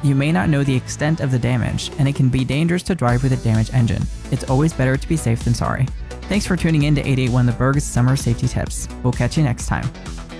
You may not know the extent of the damage, and it can be dangerous to drive with a damaged engine. It's always better to be safe than sorry. Thanks for tuning in to 881 The Berg's Summer Safety Tips. We'll catch you next time.